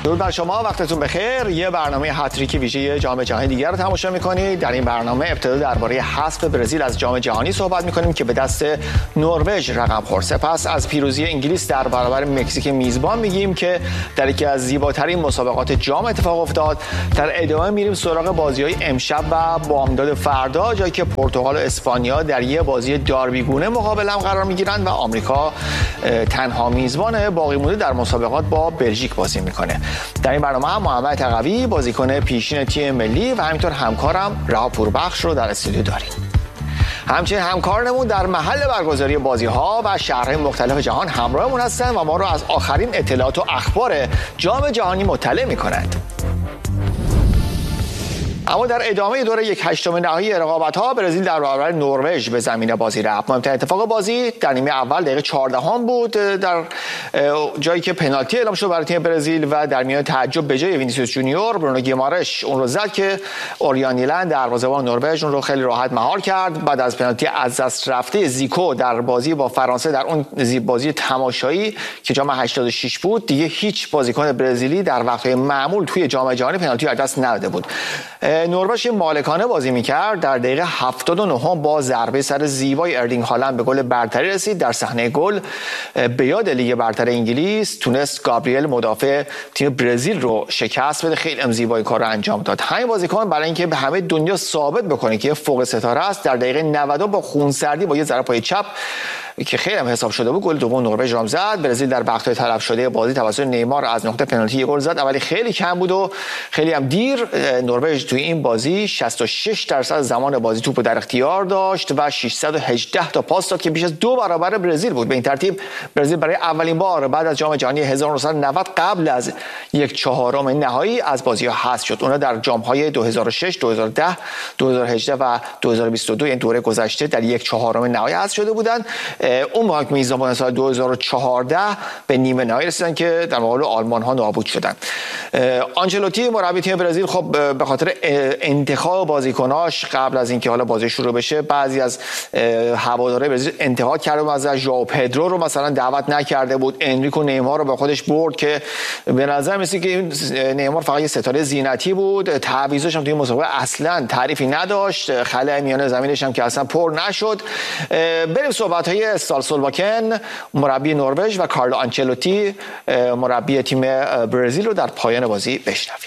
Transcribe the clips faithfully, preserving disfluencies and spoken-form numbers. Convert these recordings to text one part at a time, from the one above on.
درود بر شما، وقتتون بخیر. یه برنامه هتریک ویژه جام جهانی دیگر رو تماشا می‌کنید. در این برنامه ابتدا درباره حذف برزیل از جام جهانی صحبت می‌کنیم که به دست نروژ رقم خورد. سپس از پیروزی انگلیس در برابر مکزیک میزبان میگیم که در یکی از زیباترین مسابقات جام اتفاق افتاد. در ادامه میریم سراغ بازی‌های امشب و بامداد فردا، جایی که پرتغال و اسپانیا در یه بازی داربیگونه مقابل هم قرار می‌گیرند و آمریکا تنها میزبان باقی مونده در مسابقات با بلژیک بازی می‌کنه. در این برنامه هم محمد تقوی بازیکن پیشین تیم ملی و همینطور همکارم رها پوربخش رو در استودیو داریم. همچنین همکارانمون در محل برگزاری بازی‌ها و شهرهای مختلف جهان همراهمون هستن و ما رو از آخرین اطلاعات و اخبار جام جهانی مطلع می‌کنند. اما در ادامه دوره یک هشتم نهایی رقابت‌ها برزیل در برابر نروژ به زمین بازی رفت. مهمترین اتفاق بازی در نیمه اول دقیقه چهاردهم بود، در جایی که پنالتی اعلام شد برای تیم برزیل و در میان تعجب به جای وینیسیوس جونیور برونو گیمارش اون رو زد که اوریان نیلند دروازه‌بان نروژ اون رو خیلی راحت مهار کرد. بعد از پنالتی از دست رفته زیکو در بازی با فرانسه در اون بازی تماشایی که جام هشتاد و شش بود، دیگه هیچ بازیکن برزیلی در وقت‌های معمول توی جام جهانی پنالتی از دست نداده بود. نروژ مالکانه بازی می‌کرد. در دقیقه هفتاد و نه با ضربه سر زیبای اردینگ هالند به گل برتری رسید. در صحنه گل به یاد لیگ برتر انگلیس تونست گابریل مدافع تیم برزیل رو شکست بده. خیلی هم زیبای کار رو انجام داد. همین بازیکن برای اینکه به همه دنیا ثابت بکنه که فوق ستاره است، در دقیقه نود با خونسردی با یه ضربه پای چپ که خیلی هم حساب شده بود گل دوم نروژ را زد. برزیل در وقت‌های تلف شده بازی توسط نیمار از نقطه پنالتی گل زد. ولی خیلی کم بود و خیلی هم دیر. نروژ توی این بازی شصت و شش درصد زمان بازی توپو در اختیار داشت و ششصد و هجده تا پاس داد که بیش از دو برابر برزیل بود. به این ترتیب برزیل برای اولین بار بعد از جام جهانی هزار و نهصد و نود قبل از یک چهارم نهایی از بازی‌ها حذف شد. اونها در جام‌های دو هزار و شش، دو هزار و ده، دو هزار و هجده و دو هزار و بیست و دو این دوره گذشته در یک چهارم نهایی حذف شده بودند. اون موقع میزبان سال دو هزار و چهارده به نیمه نهایی رسیدن که در مقابل آلمان ها نابود شدن. آنچلوتی مربی تیم برزیل خب به خاطر انتخاب بازیکناش قبل از اینکه حالا بازی شروع بشه بعضی از هوادارهای برزیل انتقاد کرده. از ژائو پدرو رو مثلا دعوت نکرده بود. انریکو نیمار رو به خودش برد که به نظر میاد که نیمار فقط یه ستاره زینتی بود. تعویضش هم توی مسابقه اصلا تعریفی نداشت. خلأ میانه زمینش هم که اصلا پر نشد. بریم صحبت های سالسولباکن مربی نروژ و کارلو آنچلوتی مربی تیم برزیل رو در پایان بازی بشنویم.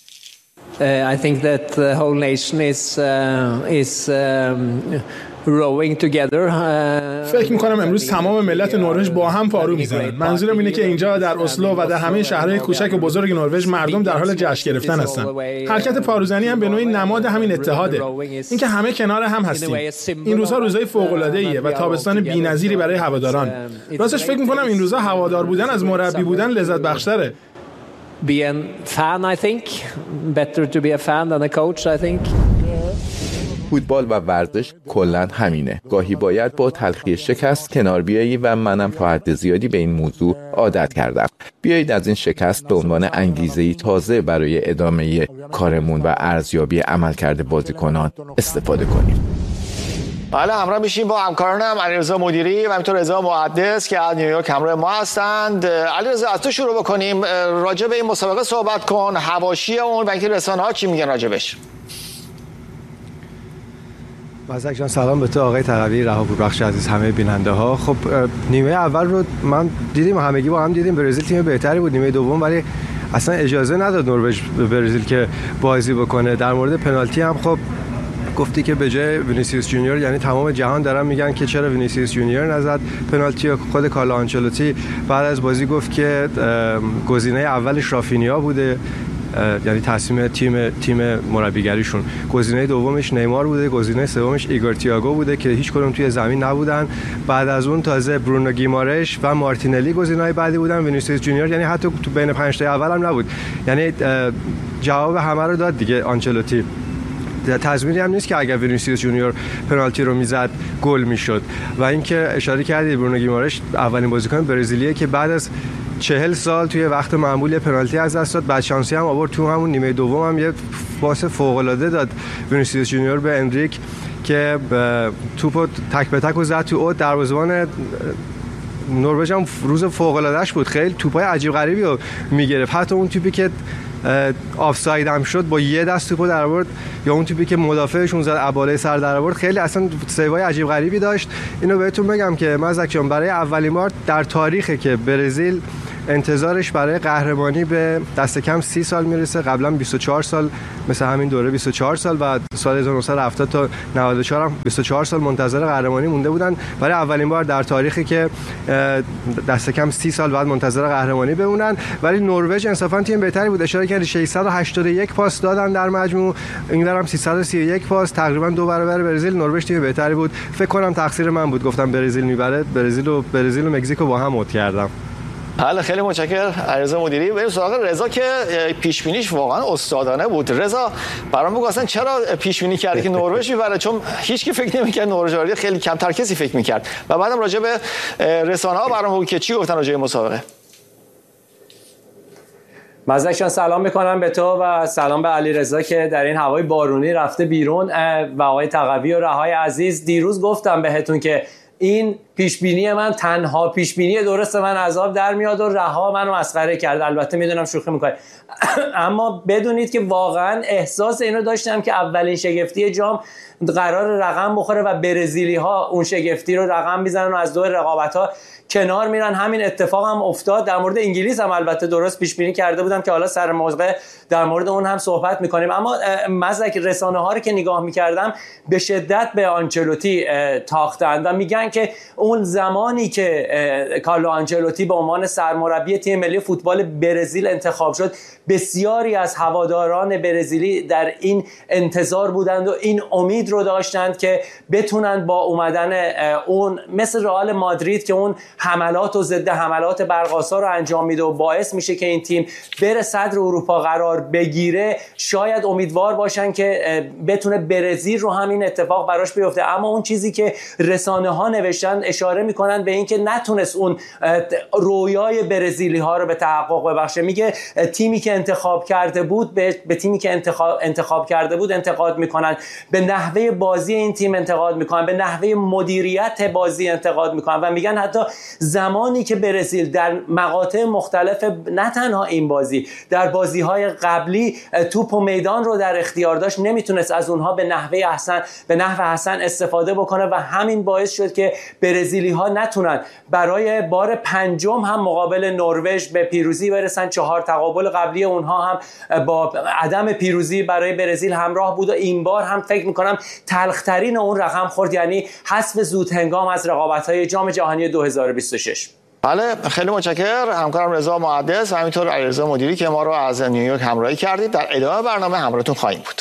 I think that the whole nation is uh, is um, rowing together. فکر می‌کنم امروز تمام ملت نروژ با هم پارو می‌زنند. منظورم اینه که اینجا در اسلو و در همه شهرهای کوچک و بزرگ نروژ مردم در حال جشن گرفتن هستند. حرکت پاروزنی هم به نوعی نماد همین اتحاده. اینکه همه کنار هم هستیم. این روزها روزای فوق‌العاده‌ایه و تابستان بی‌نظیری برای هواداران. راستش فکر می‌کنم این روزها هوادار بودن از مربی بودن لذت بخش‌تره. Be a fan, I think. Better to be a fan than a coach, I think. فوتبال و ورزش کلاً همینه. گاهی باید با تلخی شکست کنار بیایی و منم تا حد زیادی به این موضوع عادت کردم. بیایید از این شکست به عنوان انگیزه‌ای تازه برای ادامه کارمون و ارزیابی عملکرد بازیکنان استفاده کنیم. بله، همراه میشیم با همکارانم علیرضا مدیری و همینطور رضا محدث که از نیویورک همراه ما هستند. علیرضا از تو شروع بکنیم. راجع به این مسابقه صحبت کن، حواشی اون و اینکه رسانه‌ها چی میگن راجبش. مزدک جان، سلام به تو آقای تقوی، رها پوربخش عزیز، همه بیننده ها. خب نیمه اول رو من دیدیم، همگی با هم دیدیم. برزیل تیم بهتری بود. نیمه دوم ولی اصلا اجازه نداد نروژ به برزیل که بازی بکنه. در مورد پنالتی هم خب گفتی که به جای وینیسیوس جونیور، یعنی تمام جهان دارن میگن که چرا وینیسیوس جونیور نزد پنالتی. خود کارلو آنچلوتی بعد از بازی گفت که گزینه اولش رافینیا بوده، یعنی تصمیم تیم تیم مربیگریشون. گزینه دومش نیمار بوده، گزینه سومش ایگور تییاگو بوده که هیچ کدوم توی زمین نبودن. بعد از اون تازه برونو گیمارش و مارتینلی گزینه‌های بعدی بودن. وینیسیوس جونیور یعنی حتی تو بین پنج تا اول هم نبود. یعنی جواب همه رو داد دیگه آنچلوتی. تضمینی هم نیست که اگر وینیسیوس جونیور پنالتی رو میزد گل میشد. و اینکه اشاره کردید برونو گیمارش اولین بازیکن برزیلیه که بعد از چهل سال توی وقت معمول پنالتی از دست داد. بعد شانسی هم آورد تو همون نیمه دوم هم یه پاس فوق‌العاده داد وینیسیوس جونیور به انریک که توپو تک به تک و زد تو اوت. دروازه‌بان نروژ هم روز فوق العاده‌اش بود، خیلی توپای عجیب غریبی رو میگرفت، حتی اون توپی که آفساید هم شد با یه دست توپو در آورد، یا اون توپی که مدافعشون زد عباله سر در آورد، خیلی اصلا سیوای عجیب غریبی داشت. اینو بهتون بگم که مزدک جان برای اولین بار در تاریخی که برزیل انتظارش برای قهرمانی به دست کم سی سال میرسه، قبلا بیست و چهار سال مثل همین دوره بیست و چهار سال و سال هزار و نهصد و هفتاد تا نود و چهار هم بیست و چهار سال منتظر قهرمانی مونده بودن. برای اولین بار در تاریخی که دست کم سی سال بعد منتظر قهرمانی بمونن. ولی نروژ انصافا تیم بهتری بود، اشاره کردی ششصد و هشتاد و یک پاس دادن در مجموع، اینور هم سیصد و سی و یک پاس، تقریبا دو برابر برزیل. نروژ تیم بهتری بود. فکر کنم تقصیر من بود، گفتم برزیل میبره، برزیل و برزیل و مکزیکو با هم اوت کردم. بله خیلی متشکرم علیرضا مدیری. بریم سراغ رضا که پیش بینیش واقعا استادانه بود. رضا برام بگو اصلا چرا پیش بینی کردی که نروژ میبره؟ چون هیچ کی فکر نمی‌کرد نروژ بره، خیلی کمتر کسی فکر می‌کرد. و بعدم راجع به رسانه‌ها برام بگو که چی گفتن راجع به مسابقه. مزدک جان سلام میکنم به تو و سلام به علیرضا که در این هوای بارونی رفته بیرون و آقای تقوی و رهای عزیز. دیروز گفتم بهتون که این پیشبینی من تنها پیشبینی درست من از آب در میاد و رها منو مسخره کرد. البته میدونم شوخی میکنه اما بدونید که واقعا احساس اینو داشتم که اولین شگفتی جام قرار رقم بخوره و برزیلی ها اون شگفتی رو رقم میزنن و از دو رقابت ها کنار میرن. همین اتفاق هم افتاد. در مورد انگلیس هم البته درست پیش بینی کرده بودم که حالا سر موقع در مورد اون هم صحبت میکنیم. اما مزدک رسانه ها رو که نگاه میکردم به شدت به آنچلوتی تاختند و میگن که اون زمانی که کارلو آنچلوتی به عنوان سرمربی تیم ملی فوتبال برزیل انتخاب شد، بسیاری از هواداران برزیلی در این انتظار بودند و این امید رو داشتند که بتونن با اومدن اون مثل رئال مادرید که اون حملات و ضد حملات برق‌آسا رو انجام میده و باعث میشه که این تیم بره صدر اروپا قرار بگیره، شاید امیدوار باشن که بتونه برزیل رو همین اتفاق براش بیفته. اما اون چیزی که رسانه ها نوشتن اشاره میکنن به این که نتونست اون رویای برزیلی ها رو به تحقق ببخشه. میگه تیمی که انتخاب کرده بود به, به تیمی که انتخاب, انتخاب کرده بود انتقاد میکنن، به نحوه بازی این تیم انتقاد میکنن، به نحوه مدیریت بازی انتقاد میکنن و میگن حتی زمانی که برزیل در مقاطع مختلف نه تنها این بازی در بازی‌های قبلی توپ و میدان رو در اختیار داشت، نمیتونست از اونها به نحوه احسن به نحو حسن استفاده بکنه و همین باعث شد که برزیلی‌ها نتونن برای بار پنجم هم مقابل نروژ به پیروزی برسن. چهار تقابل قبلی اونها هم با عدم پیروزی برای برزیل همراه بود و این بار هم فکر می‌کنم تلخ‌ترین اون رقم خورد، یعنی حذف زود هنگام از رقابت‌های جام جهانی دو هزار و بیست و شش. بله خیلی متشکرم همکارم رضا محدث، همینطور علیرضا مدیری که ما رو از نیویورک همراهی کردید. در ادامه برنامه همراهتون خواهیم بود.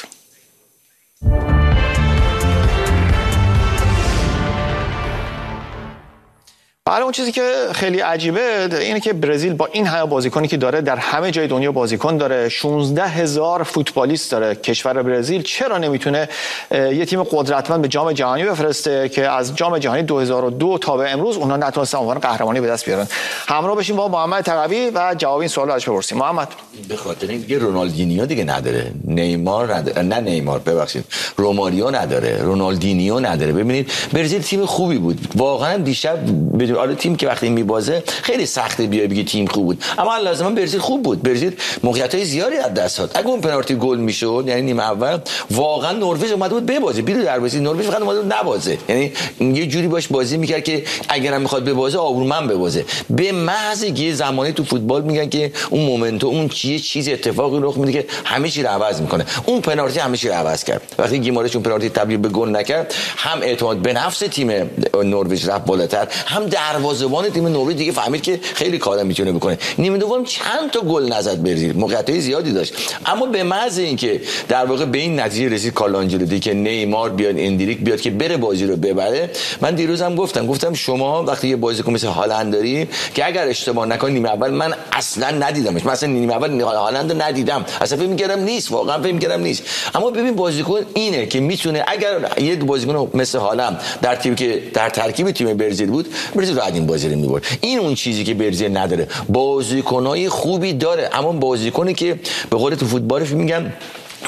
بله اون چیزی که خیلی عجیبه اینه که برزیل با این همه بازیکنی که داره در همه جای دنیا بازیکن داره، شانزده هزار فوتبالیست داره کشور برزیل، چرا نمیتونه یه تیم قدرتمند به جام جهانی بفرسته که از جام جهانی دو هزار و دو تا به امروز اونها نتونستن عنوان قهرمانی به دست بیارن؟ همراه بشیم با محمد تقوی و جواب این سوال رو ازش بپرسیم. محمد به خاطر اینکه رونالدینیو دیگه نداره، نیمار نداره، نه نیمار ببخشید روماریو نداره، رونالدینیو نداره. ببینید برزیل تیم خوبی بود واقعا. دیشب آره تیم که وقتی میبازه خیلی سخته بیای بگی تیم خوب بود، اما لازماً برزیل خوب بود. برزیل موقعیت‌های زیادی از دست داد. اگه اون پنالتی گل میشد یعنی نیمه اول واقعا نروژ اومده بود ببازه، بیرو دروازه نروژ فقط اومده بود نبازه، یعنی یه جوری باش بازی میکرد که اگرم میخواد ببازه آبرومند ببازه. به محض اینکه زمانی تو فوتبال میگن که اون مومنتو اون چیه چیز اتفاقی رخ میده که همه چی رو عوض میکنه. اون پنالتی همه چی رو عوض کرد. وقتی گیمارش اون پنالتی تبدیل به گل نکرد، هم اعتماد به نفس تیم نروژ رفت بالاتر، هم دروازه‌بان تیم نروژ دیگه فهمید که خیلی کارا میتونه بکنه. نیمه دوم چند تا گل نزد برزیل، موقعیت‌های زیادی داشت، اما به محض اینکه در واقع به این نتیجه رسید کارلو آنچلوتی که نیمار بیاد اندریک بیاد که بره بازی رو ببره. من دیروزم گفتم گفتم شما وقتی یه بازیکن مثل هالند داری که اگر اشتباه نکنی نیمه اول من اصلا ندیدمش، مثلا نیمه اول هالند رو ندیدم، اصلا فکر می‌کردم نیست، واقعا فکر می‌کردم نیست. اما ببین بازیکن اینه که میتونه اگر یه بازیکن مثل هالند در تیمی که در ترکیب تیم برزیل بود، برزیل راحت این بازی رو می‌برد. این اون چیزی که برزیل نداره. بازیکنای خوبی داره، اما بازیکنی که به قول تو فوتبالش میگن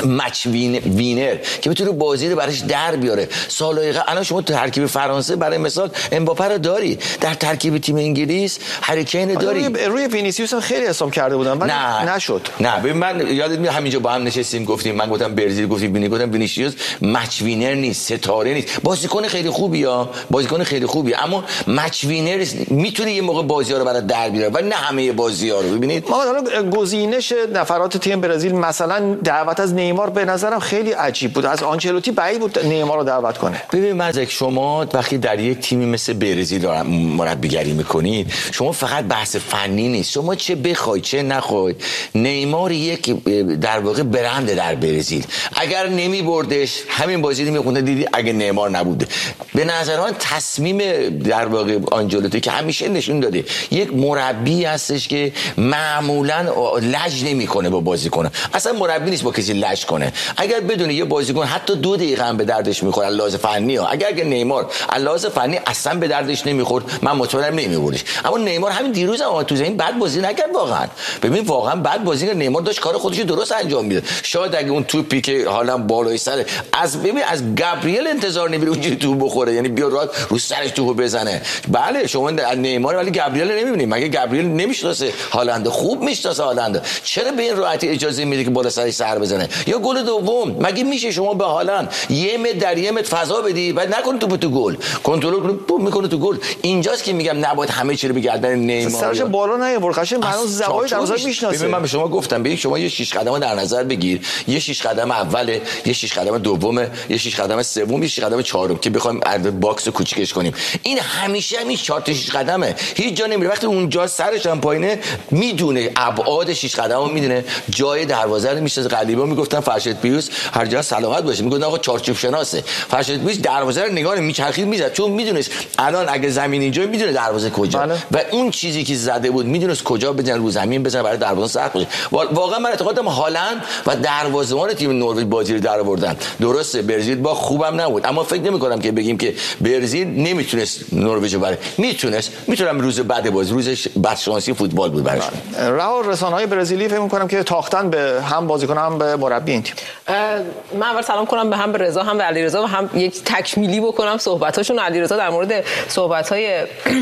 مچ وین وینر که بتونه بازی رو براش در بیاره. سالهای قبل الان شما تو ترکیب فرانسه برای مثال امباپه رو داری، در ترکیب تیم انگلیس هری کین داری. روی, روی وینیسیوس هم خیلی حساب کرده بودن ولی نه نشد. نه ببین من یادت میاد همینجا با هم نشستیم گفتیم، من گفتم برزیل، گفتیم وینی، گفتم وینیسیوس مچ وینر نیست، ستاره نیست، بازیکن خیلی خوبیه، بازیکن خیلی خوبیه اما مچ وینر نیست. میتونه یه موقع بازی‌ها رو برای در بیاره ولی نه همه بازی‌ها رو. ببینید ما حالا گزینش نفرات تیم برزیل مثلا دعوت از نیمار به نظرم خیلی عجیب بود. از آنچلوتی بعید بود نیمار رو دعوت کنه. ببین مزک، شما وقتی در یک تیمی مثل برزیل مربیگری میکنید شما فقط بحث فنی نیست، شما چه بخوای چه نخوای نیمار یک در واقع برند در برزیل. اگر نمی بردش همین بازی میخونده دیدی اگه نیمار نبوده. به نظر من تصمیم در واقع آنجلوتی که همیشه نشون داده یک مربی هستش که معمولا لج نمیکنه با بازیکن، اصلا مربی نیست با کسی لج کنه. اگر بدونه یه بازیکن حتی دو دقیقه هم به دردش میخوره لحاظ فنی ها، اگر اگه نیمار لحاظ فنی اصلا به دردش نمیخورد من مطمئنم نمیبردش. اما نیمار همین دیروز هم تو زمین بد بازی نکرد واقعا. ببین واقعا بد بازی کرد، نیمار داشت کار خودش درست انجام میداد. شاید اگه اون توپی که حالا بالای سر از ببین از گابریل انتظار نمیره اونجوری توپ بخوره، یعنی بیاد راحت رو سرش توپ بزنه. بله شما نیمار ولی گابریل نمیبینید. مگه گابریل نمیشناسه هالند؟ خوب میشناسه هالند. چرا به این راحتی اجازه میده که بالا سرش سر بزنه؟ یا گل دوم مگه میشه شما به هالند یه متر در یه متر فضا بدی بعد نکنه توپ تو گل کنترل کنه بوم میکنه تو گل؟ اینجاست که میگم نباید همه چی رو بگردن نیمار. سرش بالا نیاورد، قشنگ هنوز زوایای دروازه میشناسه. ببین من به شما گفتم ببین شما یه شش قدم در نظر بگیر، یه شش قدم اوله، یه شش قدم دومه، یه شش قدم سوم، یه شش قدم چهارم که بخوایم عرض باکس رو کوچیکش کنیم. این همیشه همین چهار تا شش قدمه، هیچ جا نمیره. وقتی اونجا سرش هم پایینه میدونه ابعاد شش قدمو میدونه، جای دروازه رو میشناسه. قلیبا میگفتن فرشاد پیوس هر جا سلامت باشه میگفتن آقا چارچوب شناسه. فرشاد پیوس دروازه رو نگاه میچرخید میزد چون میدونست الان اگه زمین اینجا میدونه دروازه کجا بله. و اون چیزی که زده بود میدونست کجا بزنه، رو زمین بزنه برای دروازه سخت باشه. واقعا من اعتقادم هالند و دروازه‌بان تیم نروژ بازی رو درآوردن. درسته برزیل با خوبم نبود اما فکر نمی‌کنم که بگیم که برزیل نمیتونست نروژ رو ببره. میتونست، میتونم روز بعد بازی روزش بدشانسی فوتبال بود براشون. رها رسانه‌های برزیلی فکر می‌کنم که تاختن به هم بازیکن هم به مربی این تیم. من اول سلام کنم به هم به رضا هم به علیرضا و هم یک تکمیلی بکنم صحبتاشون. علیرضا در مورد صحبت‌های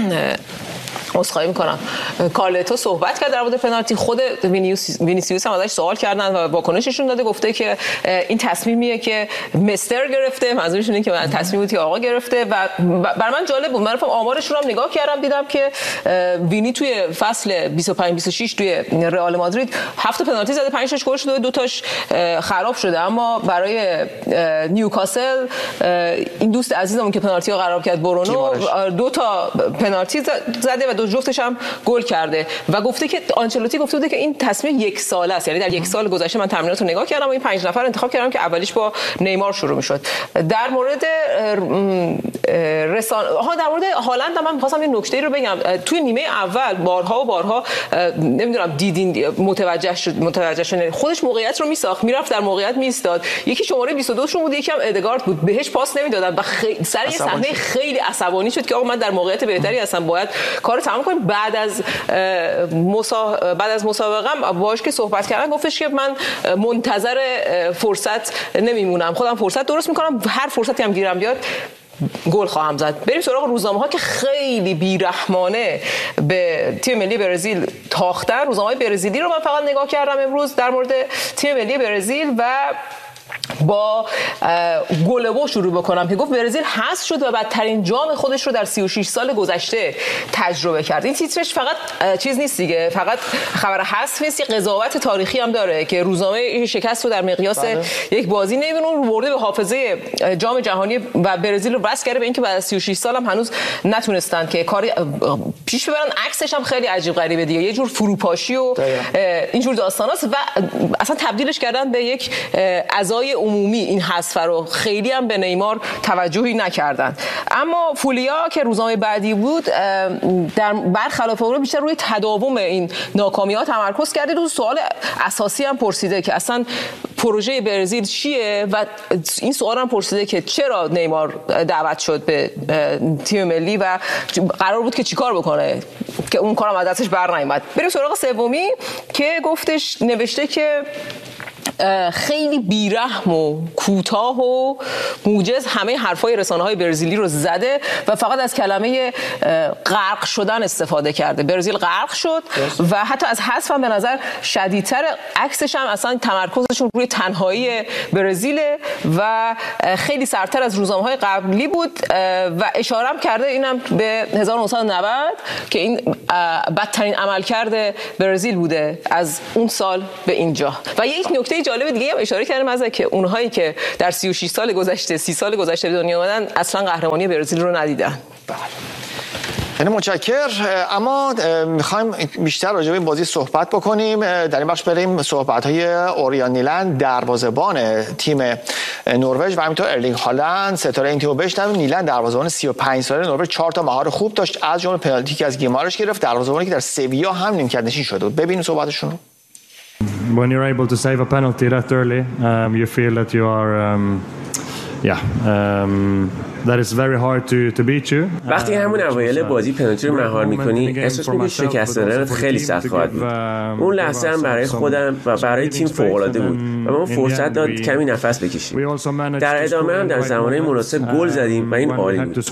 عذرخواهی میکنم کارلتو صحبت کرد در مورد پنالتی. خود وینیسیوس هم ازش سوال کردن و واکنششون داده، گفته که این تصمیمیه که مستر گرفته، منظورش اینه که تصمیمی بود که آقا گرفته. و برای من جالب بود، من رفتم آمارشون هم نگاه کردم دیدم که وینی توی فصل بیست و پنج بیست و شش توی رئال مادرید هفت پنالتی زده، پنج تاش گل شده، دو تاش خراب شده. اما برای نیوکاسل این دوست عزیزمون که پنالتی رو خراب کرد برونو دو تا پنالتی زده و دو جفتش هم گل کرده و گفته که آنچلوتی گفته بوده که این تصمیم یک ساله است. یعنی در یک سال گذشته من تمرینات رو نگاه کردم و این پنج نفر انتخاب کردم که اولیش با نیمار شروع میشد. در مورد رسانه ها در مورد هالند من می‌خواستم یه نکته رو بگم. توی نیمه اول بارها و بارها نمیدونم دیدین متوجه شد متوجه شد خودش موقعیت رو میساخت، میرفت در موقعیت میایستاد. یکی شماره بیست و دو شون بود، یکی هم ادگارد بود، بهش پاس نمیدادن و خیلی سر یه صحنه خیلی عصبانی شد که آقا من در موقعیت بهتری هستم، باید کار تمام کنیم. بعد از مسا... بعد از مسابقه باهاش که صحبت کردن گفتش که من منتظر فرصت نمیمونم، خودم فرصت درست میکنم، هر فرصتی هم گیرم بیاد گل خواهم زد. بریم سراغ روزنامه‌ها که خیلی بیرحمانه به تیم ملی برزیل تاختن. روزنامه‌های برزیلی رو من فقط نگاه کردم امروز در مورد تیم ملی برزیل و با گولبو شروع بکنم که گفت برزیل حذف شد و بدترین جام خودش رو در سی و شش سال گذشته تجربه کرد. این تیترش فقط چیز نیست دیگه، فقط خبر حذف نیست، قضاوت تاریخی هم داره که روزنامه شکست رو در مقیاس بله. یک بازی نمیبینه، برده به حافظه جام جهانی و برزیل رو بس کرده به اینکه بعد از سی و شش سال هم هنوز نتونستن که کاری پیش ببرن. عکسش هم خیلی عجیب غریبه دیگه، یه جور فروپاشی و اینجور داستاناست و اصلا تبدیلش کردن به یک عزای عمومی. این حذف رو خیلی هم به نیمار توجهی نکردن. اما فولیا که روزنامه بعدی بود در برخلاف اون بیشتر روی تداوم این ناکامی‌ها تمرکز کرده. دو سوال اساسی هم پرسیده که اصلا پروژه برزیل چیه و این سوال هم پرسیده که چرا نیمار دعوت شد به تیم ملی و قرار بود که چیکار بکنه که اون کارم از دستش بر نیامد. بریم سراغ سومی که گفتش نوشته که خیلی بیرحم و کوتاه و موجز همه حرفای رسانه‌های برزیلی رو زده و فقط از کلمه غرق شدن استفاده کرده. برزیل غرق شد و حتی از حذف هم به نظر شدیدتر. عکسش هم اصلا تمرکزشون روی تنهایی برزیل و خیلی سرتر از روزنامه‌های قبلی بود و اشاره هم کرده اینم به هزار و نهصد و نود که این بدترین عملکرد برزیل بوده از اون سال به اینجا. و یک نکته جالب دیگه هم اشاره کردم از که اونهایی که در سی و شش سال گذشته سی سال گذشته به دنیا اومدن اصلا قهرمانی برزیل رو ندیدن. خیلی متشکر. اما میخوایم بیشتر راجع به این بازی صحبت بکنیم. در این بخش بریم صحبت‌های اوریان نیلند دروازه‌بان تیم نروژ و همینطور ارلینگ هالند ستاره این تیمو بشنویم. نیلند دروازه‌بان سی و پنج ساله نروژ چهار تا مهار خوب داشت، از جمله پنالتی که از گیمارش گرفت، دروازه‌بانی که در سویا هم نیمکت نشین شده بود. ببینیم صحبتشون رو. When you're able to save a penalty that early, um, you feel that you are um, yeah um, that is very hard to to beat you. وقتی همون اوایل بازی پنالتی رو مهار می‌کنی احساس می‌کنی شکست دادنت خیلی سخت خواهد بود. اون لحظه هم برای خودم و برای تیم فوق‌العاده بود و ما فرصت داد کمی نفس بکشیم. در ادامه هم در زمانه مناسب گل زدیم و این عالی بود.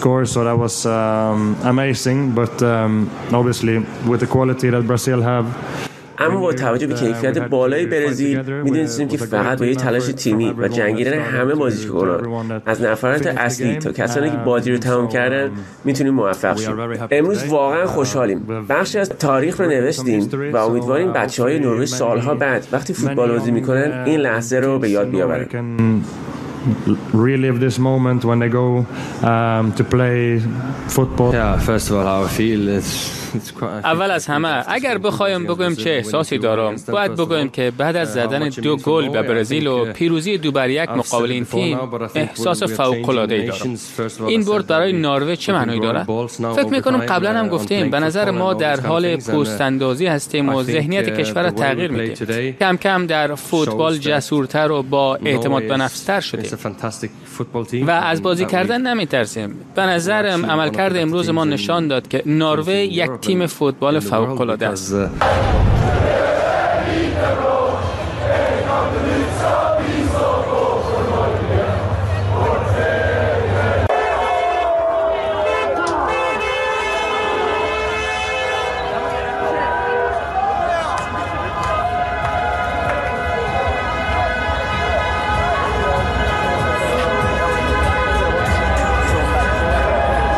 اما با توجه به کیفیت بالای برزیل می‌دونستیم که فقط با یه تلاش تیمی و جنگیدن همه بازیکنان از نفرات اصلی تا کسانی که بازی رو تمام کردن میتونیم موفق شیم. امروز واقعا خوشحالیم. بخشی از تاریخ رو نوشتیم و امیدواریم بچه‌های نروژ سالها بعد وقتی فوتبال بازی میکنن این لحظه رو به یاد بیاورن. relive this moment when they go um, to play football. Yeah, first of all, how I feel it's اول از همه اگر بخوایم بگویم چه احساسی دارم، باید بگویم که بعد از زدن دو گل به برزیل و پیروزی دو بر یک مقابل این تیم احساس فوق‌العاده‌ای دارم. این برد برای نروژ چه معنی داره؟ فکر می‌کنم قبلا هم گفتیم به نظر ما در حال پوست اندازی هستیم و ذهنیت کشور را تغییر میدیم. کم کم در فوتبال جسورتر و با اعتماد به نفستر شدیم و از بازی کردن نمی‌ترسیم. به نظرم عملکرد امروز ما نشان داد که نروژ یک تیم فوتبال فوق‌العاده است.